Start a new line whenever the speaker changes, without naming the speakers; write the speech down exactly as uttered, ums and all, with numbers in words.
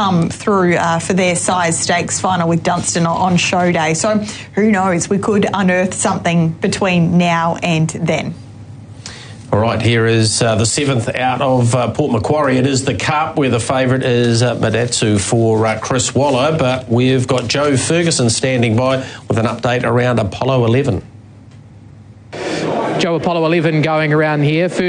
come through uh, for their size stakes final with Dunstan on show day. So who knows, we could unearth something between now and then.
All right, here is uh, the seventh out of uh, Port Macquarie. It is the Cup, where the favourite is uh, Madatsu for uh, Chris Waller, but we've got Joe Ferguson standing by with an update around Apollo eleven.
Joe, Apollo eleven going around here.